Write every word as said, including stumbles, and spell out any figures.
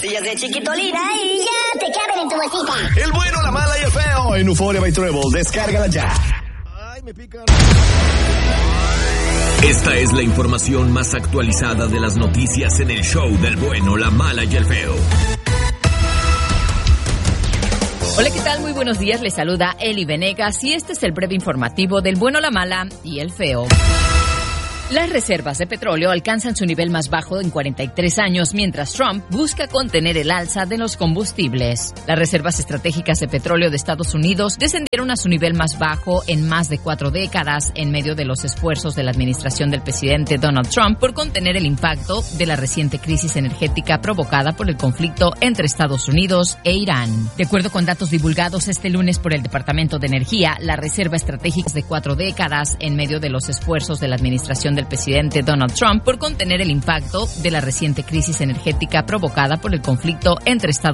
pastillas de Chiquitolina y ya te caben en tu bolsita. El bueno, la mala y el feo en Euphoria by Treble. Descárgala ya. Ay, me pican. Esta es la información más actualizada de las noticias en el show del bueno, la mala y el feo. Hola, ¿qué tal? Muy buenos días. Les saluda Eli Venegas y este es el breve informativo del bueno, la mala y el feo. Las reservas de petróleo alcanzan su nivel más bajo en cuarenta y tres años, mientras Trump busca contener el alza de los combustibles. Las reservas estratégicas de petróleo de Estados Unidos descendieron a su nivel más bajo en más de cuatro décadas en medio de los esfuerzos de la administración del presidente Donald Trump por contener el impacto de la reciente crisis energética provocada por el conflicto entre Estados Unidos e Irán. De acuerdo con datos divulgados este lunes por el Departamento de Energía, la reserva estratégica de cuatro décadas en medio de los esfuerzos de la administración del presidente Donald Trump por contener el impacto de la reciente crisis energética provocada por el conflicto entre Estados